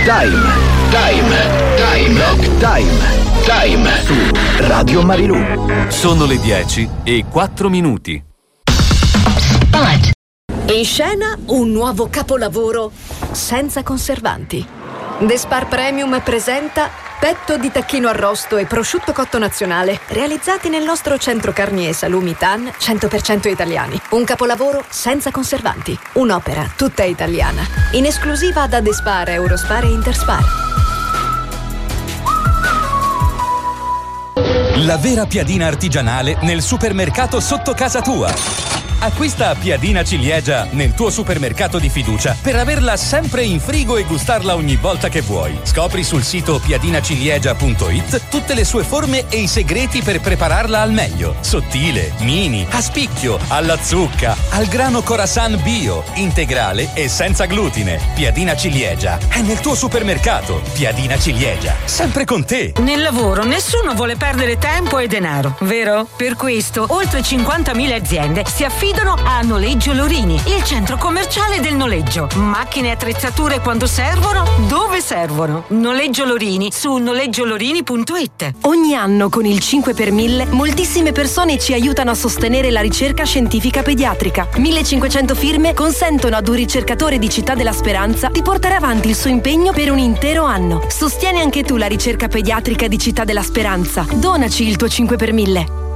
Time su Radio Marilù. Sono le 10:04. In scena un nuovo capolavoro senza conservanti. The Spar Premium presenta petto di tacchino arrosto e prosciutto cotto nazionale, realizzati nel nostro centro carni e salumi TAN 100% italiani. Un capolavoro senza conservanti, un'opera tutta italiana, in esclusiva da The Spar, Eurospar e Interspar. La vera piadina artigianale nel supermercato sotto casa tua. Acquista piadina ciliegia nel tuo supermercato di fiducia per averla sempre in frigo e gustarla ogni volta che vuoi. Scopri sul sito piadinaciliegia.it tutte le sue forme e i segreti per prepararla al meglio. Sottile, mini, a spicchio, alla zucca, al grano Khorasan bio, integrale e senza glutine. Piadina ciliegia è nel tuo supermercato. Piadina ciliegia, sempre con te. Nel lavoro nessuno vuole perdere tempo e denaro, vero? Per questo oltre 50.000 aziende si affidano a Noleggio Lorini, il centro commerciale del noleggio. Macchine e attrezzature quando servono, dove servono. Noleggio Lorini su noleggiolorini.it. Ogni anno con il 5 per 1000 moltissime persone ci aiutano a sostenere la ricerca scientifica pediatrica. 1500 firme consentono ad un ricercatore di Città della Speranza di portare avanti il suo impegno per un intero anno. Sostieni anche tu la ricerca pediatrica di Città della Speranza. Donaci il tuo 5 per 1000.